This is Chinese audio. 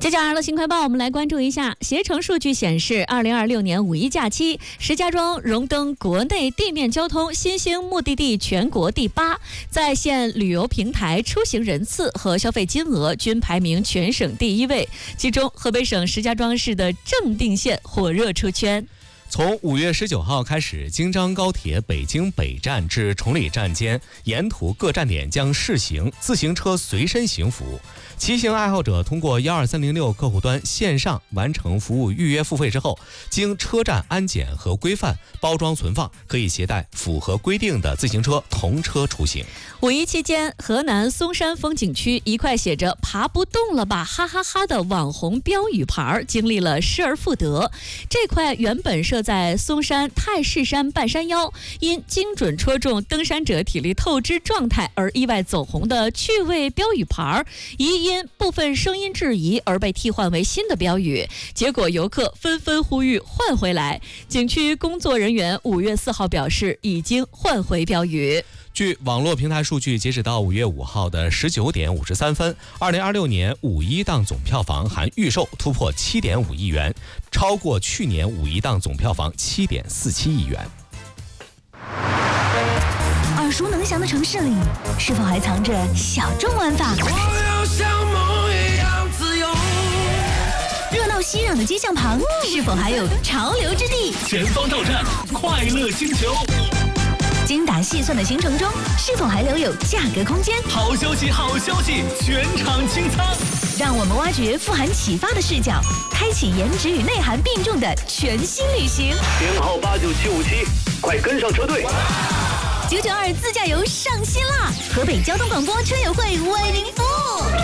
接下来的新快报，我们来关注一下携程数据显示，2026年五一假期，石家庄荣登国内地面交通新兴目的地全国第8，在线旅游平台出行人次和消费金额均排名全省第1位，其中河北省石家庄市的正定县火热出圈。 从5月19号开始，京张高铁北京北站至崇礼站间沿途各站点将试行自行车随身行服务。骑行爱好者通过12306客户端线上完成服务预约付费之后，经车站安检和规范包装存放，可以携带符合规定的自行车同车出行。 五一期间，河南嵩山风景区一块写着爬不动了吧哈哈哈的网红标语牌经历了失而复得。这块原本设在嵩山太室山半山腰，因精准戳中登山者体力透支状态而意外走红的趣味标语牌，因部分声音质疑而被替换为新的标语，结果游客纷纷呼吁换回来。景区工作人员5月4号表示，已经换回标语。 据网络平台数据，截止到5月5号的19点53分，2026年五一档总票房含预售突破7.5亿元，超过去年五一档总票房7.47亿元。 耳熟能详的城市里，是否还藏着小众玩法？ 我要像梦一样自由。 热闹熙攘的街巷旁，是否还有潮流之地？ 前方到站，快乐星球。 精打细算的行程中，是否还留有价格空间？ 好消息，好消息，全场清仓。 让我们挖掘富含启发的视角，开启颜值与内涵并重的全新旅行。 编号89757，快跟上车队 ！992自驾游上新啦！河北交通广播车友会为您服务。